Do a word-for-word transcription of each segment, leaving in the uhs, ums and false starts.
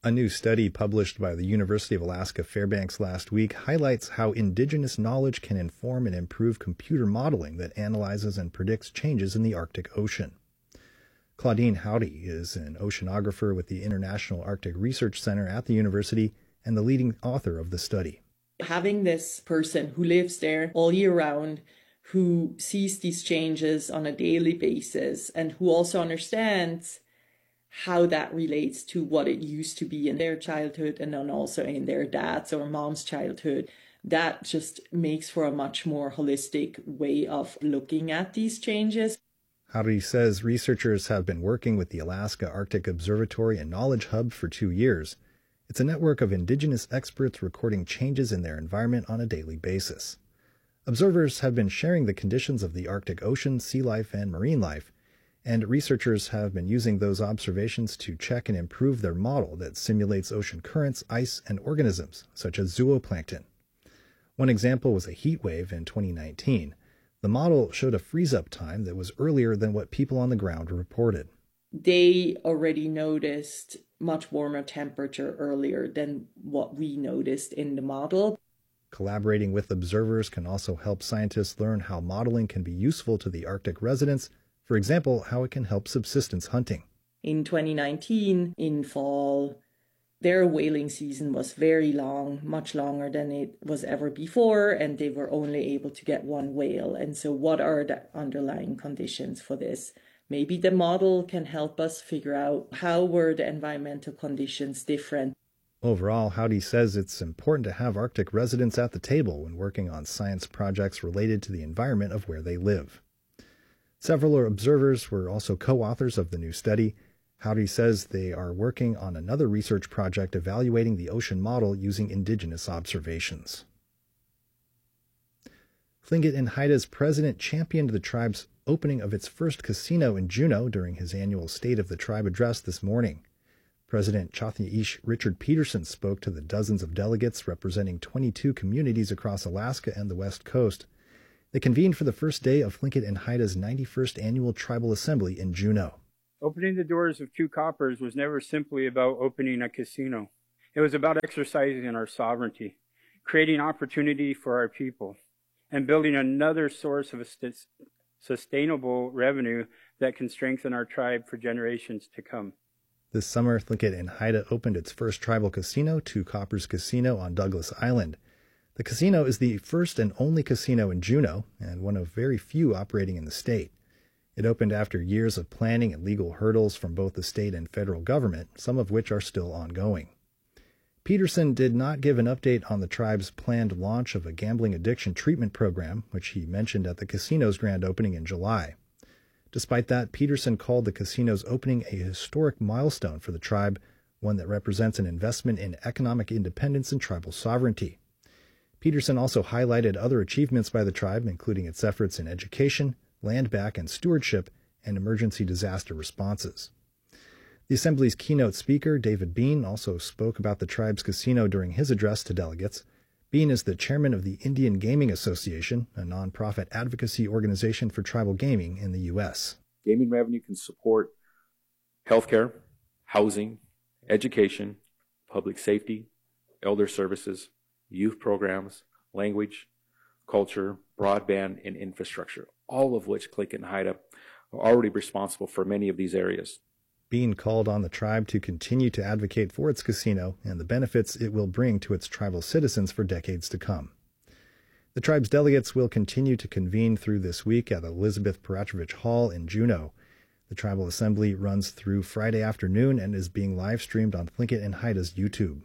A new study published by the University of Alaska Fairbanks last week highlights how indigenous knowledge can inform and improve computer modeling that analyzes and predicts changes in the Arctic Ocean. Claudine Howdy is an oceanographer with the International Arctic Research Center at the university and the leading author of the study. Having this person who lives there all year round, who sees these changes on a daily basis, and who also understands how that relates to what it used to be in their childhood and then also in their dad's or mom's childhood, that just makes for a much more holistic way of looking at these changes. Howdy says researchers have been working with the Alaska Arctic Observatory and Knowledge Hub for two years. It's a network of indigenous experts recording changes in their environment on a daily basis. Observers have been sharing the conditions of the Arctic Ocean, sea life, and marine life, and researchers have been using those observations to check and improve their model that simulates ocean currents, ice, and organisms, such as zooplankton. One example was a heat wave in twenty nineteen. The model showed a freeze-up time that was earlier than what people on the ground reported. They already noticed much warmer temperature earlier than what we noticed in the model. Collaborating with observers can also help scientists learn how modeling can be useful to the Arctic residents. For example, how it can help subsistence hunting. In twenty nineteen, in fall, their whaling season was very long, much longer than it was ever before, and they were only able to get one whale. And so what are the underlying conditions for this? Maybe the model can help us figure out how were the environmental conditions different. Overall, Howdy says it's important to have Arctic residents at the table when working on science projects related to the environment of where they live. Several observers were also co-authors of the new study. Howdy says they are working on another research project evaluating the ocean model using indigenous observations. Tlingit and Haida's president championed the tribe's opening of its first casino in Juneau during his annual State of the Tribe address this morning. President Chatham-Ish Richard Peterson spoke to the dozens of delegates representing twenty-two communities across Alaska and the West Coast. They convened for the first day of Tlingit and Haida's ninety-first Annual Tribal Assembly in Juneau. Opening the doors of Two Coppers was never simply about opening a casino. It was about exercising our sovereignty, creating opportunity for our people, and building another source of sustainable revenue that can strengthen our tribe for generations to come. This summer, Tlingit and Haida opened its first tribal casino, Two Coppers Casino on Douglas Island. The casino is the first and only casino in Juneau, and one of very few operating in the state. It opened after years of planning and legal hurdles from both the state and federal government, some of which are still ongoing. Peterson did not give an update on the tribe's planned launch of a gambling addiction treatment program, which he mentioned at the casino's grand opening in July. Despite that, Peterson called the casino's opening a historic milestone for the tribe, one that represents an investment in economic independence and tribal sovereignty. Peterson also highlighted other achievements by the tribe, including its efforts in education, land back and stewardship, and emergency disaster responses. The Assembly's keynote speaker, David Bean, also spoke about the tribe's casino during his address to delegates. Bean is the chairman of the Indian Gaming Association, a nonprofit advocacy organization for tribal gaming in the U S. Gaming revenue can support healthcare, housing, education, public safety, elder services, youth programs, language, culture, broadband, and infrastructure, all of which Tlingit and Haida are already responsible for many of these areas. Bean called on the tribe to continue to advocate for its casino and the benefits it will bring to its tribal citizens for decades to come. The tribe's delegates will continue to convene through this week at Elizabeth Peratrovich Hall in Juneau. The tribal assembly runs through Friday afternoon and is being live-streamed on Tlingit and Haida's YouTube.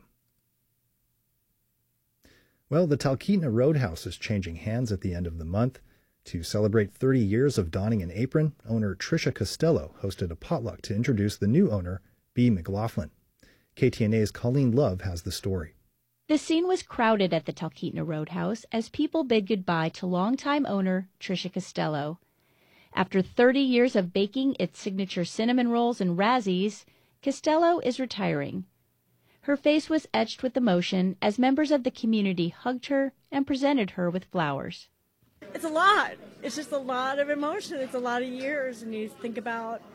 Well, the Talkeetna Roadhouse is changing hands at the end of the month. To celebrate thirty years of donning an apron, owner Tricia Costello hosted a potluck to introduce the new owner, B. McLaughlin. K T N A's Colleen Love has the story. The scene was crowded at the Talkeetna Roadhouse as people bid goodbye to longtime owner Tricia Costello. After thirty years of baking its signature cinnamon rolls and Razzies, Costello is retiring. Her face was etched with emotion as members of the community hugged her and presented her with flowers. It's a lot. It's just a lot of emotion. It's a lot of years, and you think about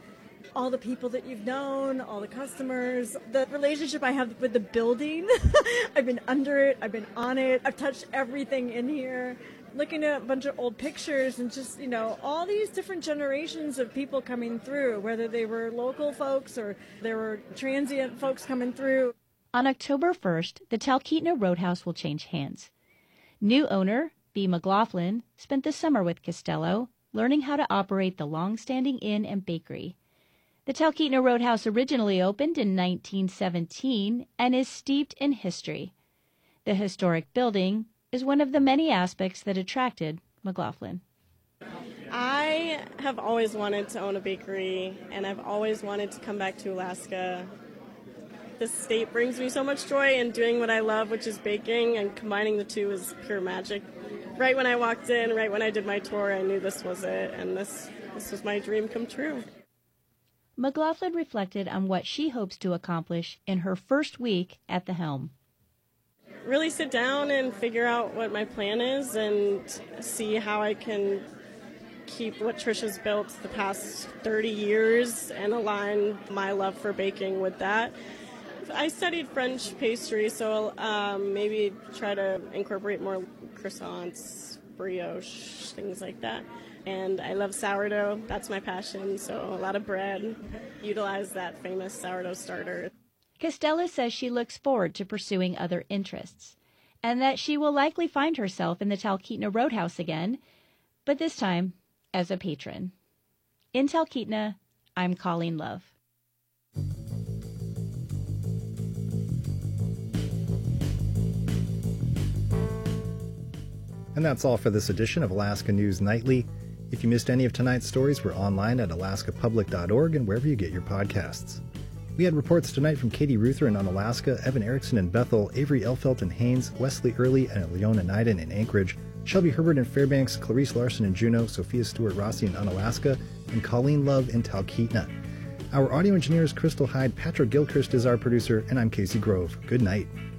all the people that you've known, all the customers, the relationship I have with the building. I've been under it, I've been on it, I've touched everything in here. Looking at a bunch of old pictures and just, you know, all these different generations of people coming through, whether they were local folks or there were transient folks coming through. On October first, the Talkeetna Roadhouse will change hands. New owner, B. McLaughlin, spent the summer with Costello, learning how to operate the long-standing inn and bakery. The Talkeetna Roadhouse originally opened in nineteen seventeen and is steeped in history. The historic building is one of the many aspects that attracted McLaughlin. I have always wanted to own a bakery, and I've always wanted to come back to Alaska. This state brings me so much joy, and doing what I love, which is baking, and combining the two is pure magic. Right when I walked in, right when I did my tour, I knew this was it, and this, this was my dream come true. McLaughlin reflected on what she hopes to accomplish in her first week at the helm. Really sit down and figure out what my plan is and see how I can keep what Trisha's built the past thirty years and align my love for baking with that. I studied French pastry, so um, maybe try to incorporate more croissants, brioche, things like that. And I love sourdough. That's my passion, so a lot of bread. Utilize that famous sourdough starter. Costello says she looks forward to pursuing other interests, and that she will likely find herself in the Talkeetna Roadhouse again, but this time as a patron. In Talkeetna, I'm Colleen Love. And that's all for this edition of Alaska News Nightly. If you missed any of tonight's stories, we're online at alaska public dot org and wherever you get your podcasts. We had reports tonight from Katie Ruther in Unalaska, Evan Erickson in Bethel, Avery Elfelt in Haines, Wesley Early and Leona Nyden in Anchorage, Shelby Herbert in Fairbanks, Clarice Larson in Juneau, Sophia Stewart-Rossi in Unalaska, and Colleen Love in Talkeetna. Our audio engineer is Crystal Hyde, Patrick Gilchrist is our producer, and I'm Casey Grove. Good night.